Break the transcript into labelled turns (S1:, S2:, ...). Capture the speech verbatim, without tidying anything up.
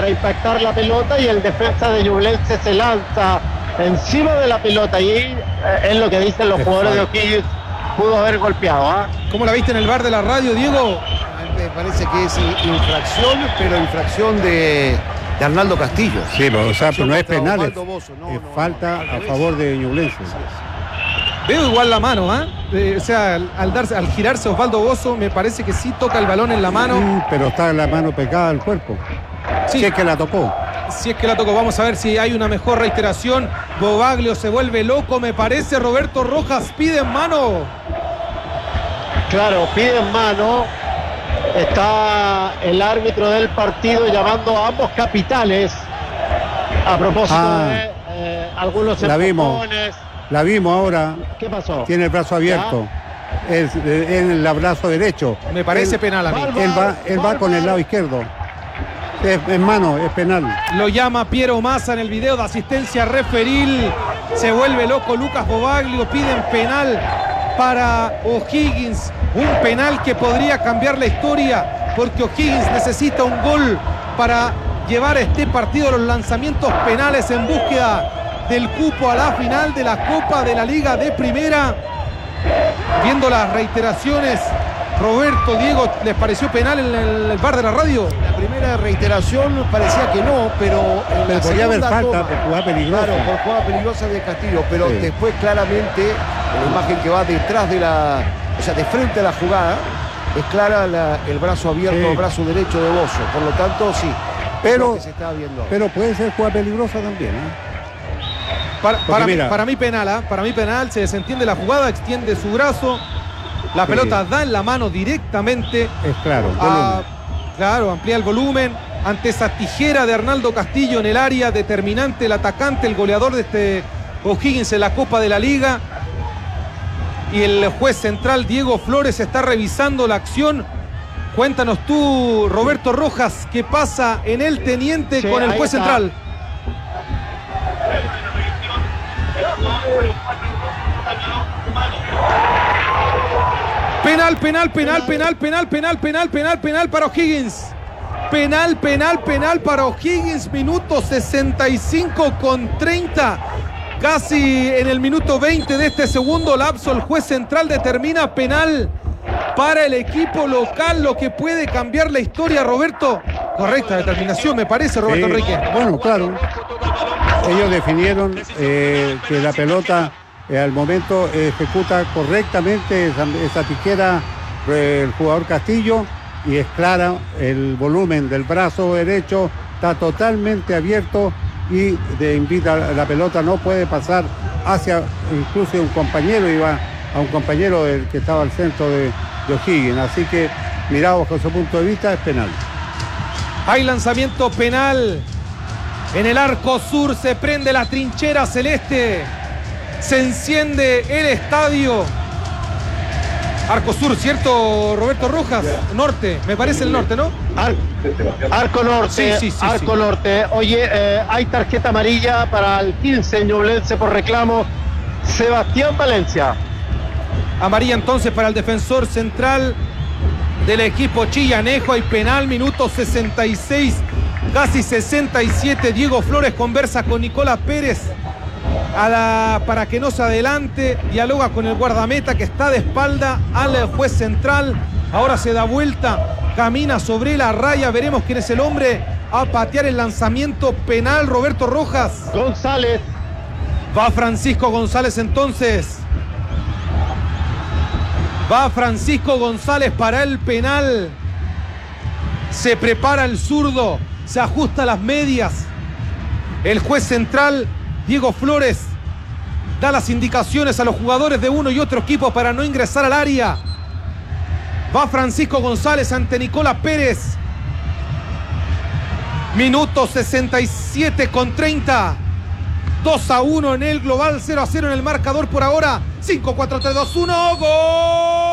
S1: para impactar la pelota y el defensa de Ñublense se lanza encima de la pelota y eh, es lo que dicen los jugadores de O'Higgins, pudo haber golpeado. ¿eh?
S2: ¿Cómo la viste en el bar de la radio, Diego?
S3: Me parece que es infracción, pero infracción de, de Arnaldo Castillo.
S4: Sí, pero, o sea, pero no es penal, es,
S3: no,
S4: es
S3: no,
S4: falta
S3: no,
S4: a favor de Ñublense.
S2: Veo igual la mano, ¿eh? eh o sea, al, al, darse, al girarse Osvaldo Bozo, me parece que sí toca el balón en la mano.
S4: Sí, pero está la mano pegada al cuerpo.
S2: Sí.
S4: Si es que la tocó.
S2: Si es que la tocó, vamos a ver si hay una mejor reiteración. Bobaglio se vuelve loco, me parece. Roberto Rojas pide en mano.
S1: Claro, pide en mano. Está el árbitro del partido llamando a ambos capitales. A propósito ah, de eh, algunos
S4: la vimos, la vimos ahora.
S1: ¿Qué pasó?
S4: Tiene el brazo abierto. Es en el brazo derecho.
S2: Me parece
S4: él,
S2: penal a mí.
S4: Él va, él va con el lado izquierdo. Es, en mano, es penal.
S2: Lo llama Piero Massa en el video de asistencia referil. Se vuelve loco Lucas Bobaglio. Piden penal para O'Higgins. Un penal que podría cambiar la historia, porque O'Higgins necesita un gol para llevar este partido a los lanzamientos penales en búsqueda del cupo a la final de la Copa de la Liga de Primera. Viendo las reiteraciones, Roberto, Diego, ¿les pareció penal en el bar de la radio?
S3: La primera reiteración parecía que no, pero en
S4: pero
S3: la
S4: podría haber falta
S3: toma,
S4: por jugada peligrosa.
S3: Claro, por jugada peligrosa de Castillo, pero
S4: sí.
S3: Después claramente, en la imagen que va detrás de la, o sea, de frente a la jugada, es clara la, el brazo abierto, sí. El brazo derecho de Bozo, por lo tanto, sí.
S4: Pero,
S3: que se está viendo.
S4: pero puede ser jugada peligrosa también, ¿eh?
S2: Para, para, mí, para mí penal, ¿eh? Para mí penal, se desentiende la jugada, extiende su brazo, la sí. pelota da en la mano directamente.
S4: Es claro,
S2: a, claro, amplía el volumen. Ante esa tijera de Arnaldo Castillo en el área, determinante, el atacante, el goleador de este O'Higgins en la Copa de la Liga. Y el juez central, Diego Flores, está revisando la acción. Cuéntanos tú, Roberto Rojas, qué pasa en el Teniente sí, con el juez está. Central. Penal, penal, penal, penal, penal, penal, penal, penal, penal para O'Higgins. Penal, penal, penal para O'Higgins. Minuto sesenta y cinco con treinta. Casi en el minuto veinte de este segundo lapso, el juez central determina penal para el equipo local, lo que puede cambiar la historia, Roberto. Correcta determinación, me parece, Roberto sí, Enrique.
S4: Bueno, claro. Ellos definieron eh, que la pelota eh, al momento eh, ejecuta correctamente esa, esa tijera eh, el jugador Castillo y es clara, el volumen del brazo derecho está totalmente abierto y de invita la pelota, no puede pasar hacia incluso un compañero, iba a un compañero del que estaba al centro de, de O'Higgins, así que mirado bajo su punto de vista es penal.
S2: Hay lanzamiento penal en el arco sur, se prende la trinchera celeste, se enciende el estadio. Arco sur, ¿cierto, Roberto Rojas? Norte, me parece el norte, ¿no?
S1: Ar arco norte, sí, sí, sí, arco sí. norte. Oye, eh, hay tarjeta amarilla para el quince Ñublense por reclamo. Sebastián Valencia.
S2: Amarilla entonces para el defensor central del equipo chillanejo. Hay penal, minuto sesenta y seis, casi sesenta y siete. Diego Flores conversa con Nicolás Pérez a la, para que no se adelante, dialoga con el guardameta que está de espalda al juez central. Ahora se da vuelta, camina sobre la raya, veremos quién es el hombre a patear el lanzamiento penal. Roberto Rojas.
S1: González.
S2: Va Francisco González entonces. Va Francisco González para el penal. Se prepara el zurdo, se ajusta las medias. El juez central, Diego Flores, da las indicaciones a los jugadores de uno y otro equipo para no ingresar al área. Va Francisco González ante Nicolás Pérez. Minuto sesenta y siete con treinta. dos a uno en el global, cero a cero en el marcador por ahora. cinco, cuatro, tres, dos, uno. ¡Gol!